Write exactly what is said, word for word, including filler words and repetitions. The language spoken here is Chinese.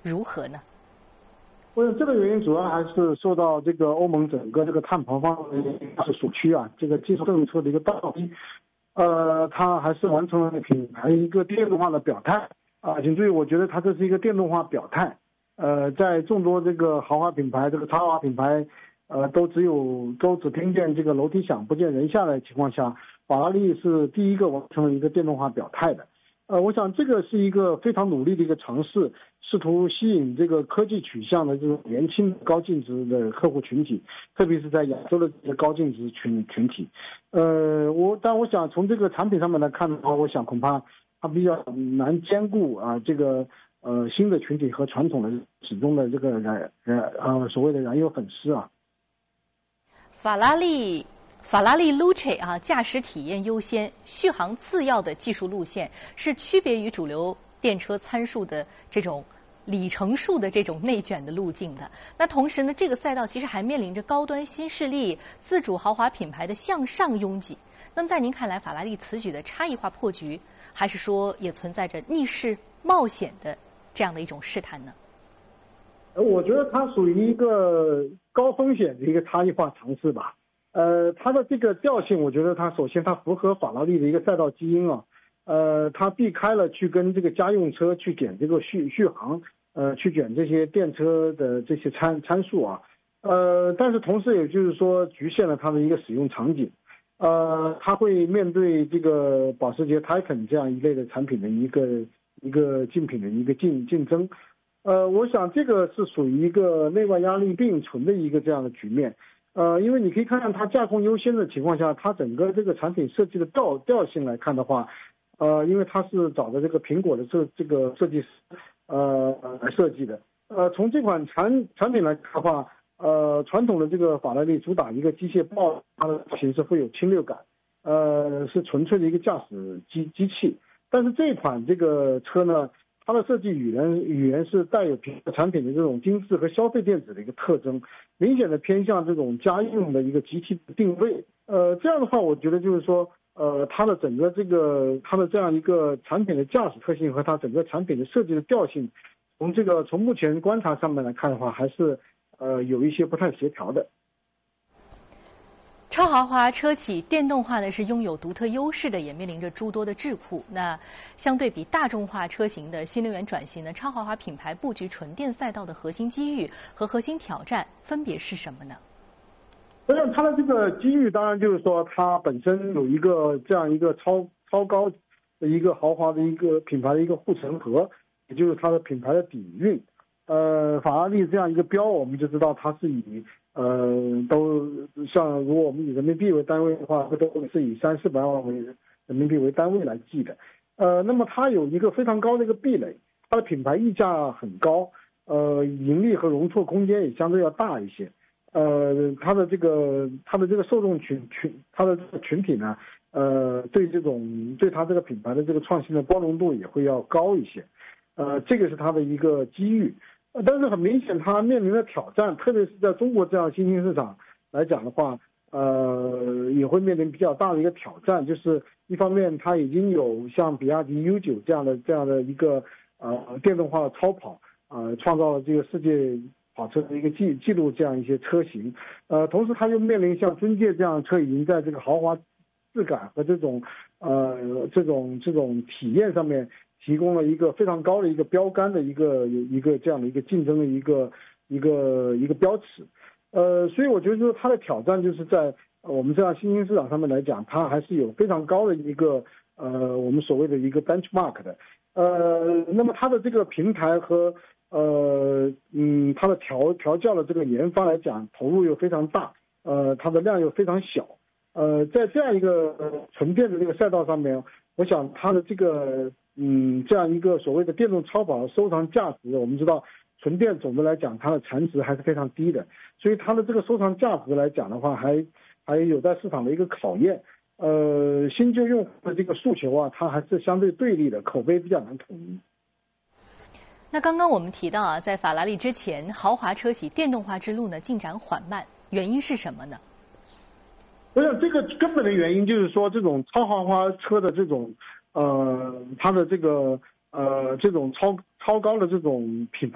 如何呢？ 我想这个原因主要还是受到这个欧盟整个这个碳排放的是首区啊，这个技术政策的一个倒逼，呃，它还是完成了品牌一个电动化的表态啊。请注意，我觉得它这是一个电动化表态。呃，在众多这个豪华品牌、这个超豪华品牌，呃，都只有都只听见这个楼梯响不见人下的情况下，法拉利是第一个完成了一个电动化表态的。呃，我想这个是一个非常努力的一个尝试，试图吸引这个科技取向的这种年轻高净值的客户群体，特别是在亚洲的这些高净值群群体。呃，我但我想从这个产品上面来看的话，我想恐怕它比较难兼顾啊这个呃新的群体和传统的始终的这个燃燃呃所谓的燃油粉丝啊。 法拉利。法拉利 Luce 啊，驾驶体验优先、续航次要的技术路线是区别于主流电车参数的这种里程数的这种内卷的路径的。那同时呢，这个赛道其实还面临着高端新势力、自主豪华品牌的向上拥挤。那么在您看来，法拉利此举的差异化破局，还是说也存在着逆势冒险的这样的一种试探呢？ 我觉得它属于一个高风险的一个差异化尝试吧。呃，它的这个调性，我觉得它首先它符合法拉利的一个赛道基因啊，呃，它避开了去跟这个家用车去卷这个续续航，呃，去卷这些电车的这些参参数啊，呃，但是同时也就是说局限了它的一个使用场景，呃，它会面对这个保时捷 Taycan 这样一类的产品的一个一个竞品的一个竞竞争，呃，我想这个是属于一个内外压力并存的一个这样的局面。呃，因为你可以看看它驾控优先的情况下，它整个这个产品设计的调调性来看的话，呃，因为它是找的这个苹果的这这个设计师，呃来设计的。呃，从这款产产品来看的话，呃，传统的这个法拉利主打一个机械豹，它的形式会有侵略感，呃，是纯粹的一个驾驶机机器。但是这款这个车呢，它的设计语言语言是带有产品的这种精致和消费电子的一个特征，明显的偏向这种家用的一个集体定位。呃，这样的话，我觉得就是说，呃，它的整个这个它的这样一个产品的驾驶特性和它整个产品的设计的调性，从这个从目前观察上面来看的话，还是呃有一些不太协调的。 超豪华车企电动化呢是拥有独特优势的，也面临着诸多的智库。那相对比大众化车型的新能源转型呢，超豪华品牌布局纯电赛道的核心机遇和核心挑战分别是什么呢？ 我想它的这个机遇，当然就是说它本身有一个这样一个超超高的一个豪华的一个品牌的一个护城河，也就是它的品牌的底蕴。呃，法拉利这样一个标，我们就知道它是以呃都像如果我们以人民币为单位的话，都是以三四百万为人民币为单位来计的。呃，那么它有一个非常高的一个壁垒，它的品牌溢价很高，呃，盈利和容错空间也相对要大一些。呃，它的这个它的这个受众群群，它的这个群体呢，呃，对这种对它这个品牌的这个创新的包容度也会要高一些。呃，这个是它的一个机遇。但是很明显，它面临的挑战，特别是在中国这样新兴市场来讲的话，呃，也会面临比较大的一个挑战。就是一方面，它已经有像比亚迪 U 九 这样的这样的一个呃电动化的超跑，呃，创造了这个世界跑车的一个记记录这样一些车型。呃，同时它又面临像尊界这样的车，已经在这个豪华质感和这种呃这种这种体验上面提供了一个非常高的一个标杆的一个一个这样的一个竞争的一个一个一个标尺，呃，所以我觉得说它的挑战就是在我们这样新兴市场上面来讲，它还是有非常高的一个呃我们所谓的一个 benchmark 的，呃，那么它的这个平台和呃嗯它的调调教的这个研发来讲，投入又非常大，呃，它的量又非常小，呃，在这样一个纯电的这个赛道上面，我想它的这个。嗯，这样一个所谓的电动超跑的收藏价值，我们知道纯电总的来讲它的残值还是非常低的，所以它的这个收藏价值来讲的话，还还有待市场的一个考验。呃，新旧用户的这个诉求啊，它还是相对对立的，口碑比较难统一。 那刚刚我们提到啊，在法拉利之前，豪华车企电动化之路呢进展缓慢，原因是什么呢？ 我想这个根本的原因就是说，这种超豪华车的这种。呃，它的这个呃这种超超高的这种品牌。